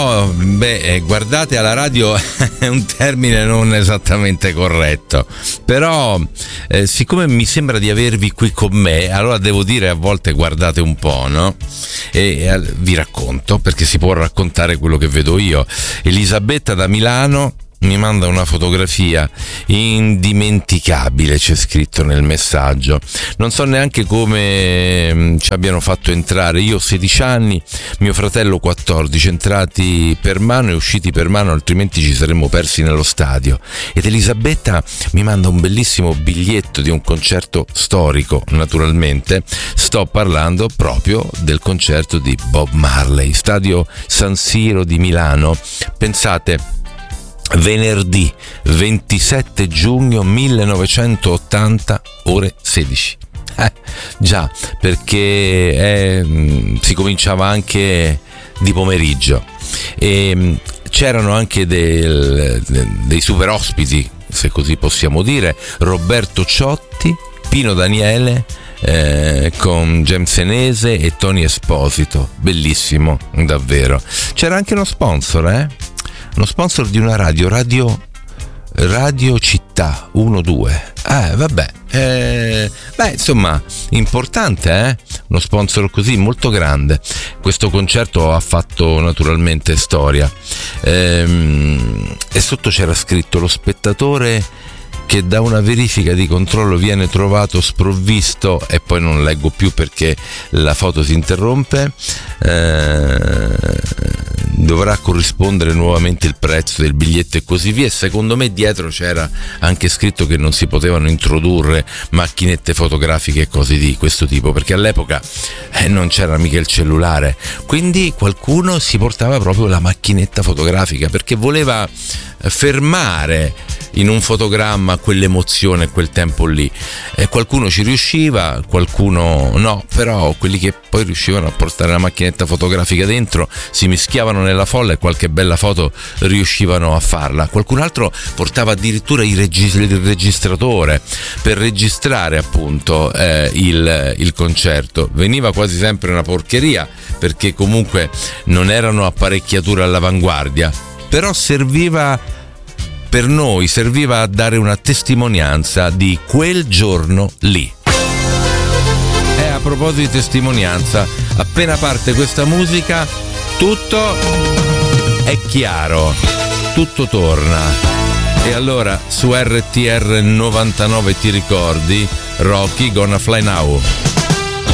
Guardate, alla radio è un termine non esattamente corretto, però siccome mi sembra di avervi qui con me, allora devo dire a volte guardate un po', no? E vi racconto, perché si può raccontare quello che vedo io. Elisabetta da Milano mi manda una fotografia indimenticabile, c'è scritto nel messaggio. Non so neanche come ci abbiano fatto entrare. Io ho 16 anni, mio fratello 14, entrati per mano e usciti per mano, altrimenti ci saremmo persi nello stadio. Ed Elisabetta mi manda un bellissimo biglietto di un concerto storico, naturalmente. Sto parlando proprio del concerto di Bob Marley, stadio San Siro di Milano. Pensate, venerdì 27 giugno 1980, ore 16. Già, perché si cominciava anche di pomeriggio e c'erano anche dei super ospiti, se così possiamo dire: Roberto Ciotti, Pino Daniele, con James Senese e Tony Esposito. Bellissimo, davvero. C'era anche uno sponsor, uno sponsor di una radio Città 1-2. Insomma, importante, uno sponsor così molto grande. Questo concerto ha fatto naturalmente storia, e sotto c'era scritto: lo spettatore che da una verifica di controllo viene trovato sprovvisto, e poi non leggo più perché la foto si interrompe, dovrà corrispondere nuovamente il prezzo del biglietto e così via. E secondo me dietro c'era anche scritto che non si potevano introdurre macchinette fotografiche e cose di questo tipo, perché all'epoca non c'era mica il cellulare, quindi qualcuno si portava proprio la macchinetta fotografica perché voleva fermare in un fotogramma quell'emozione, quel tempo lì. E qualcuno ci riusciva, qualcuno no, però quelli che poi riuscivano a portare la macchinetta fotografica dentro si mischiavano nella folla e qualche bella foto riuscivano a farla. Qualcun altro portava addirittura il registratore per registrare appunto il concerto. Veniva quasi sempre una porcheria perché comunque non erano apparecchiature all'avanguardia, però serviva per noi, serviva a dare una testimonianza di quel giorno lì. E a proposito di testimonianza, appena parte questa musica tutto è chiaro, tutto torna. E allora su RTR 99 ti ricordi Rocky Gonna Fly Now?